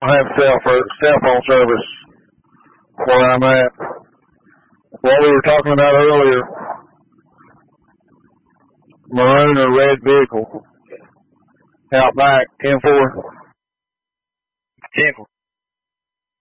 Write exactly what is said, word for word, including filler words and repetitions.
I have cell, for, cell phone service where I'm at. What we were talking about earlier, maroon or red vehicle, out back, ten four. ten four.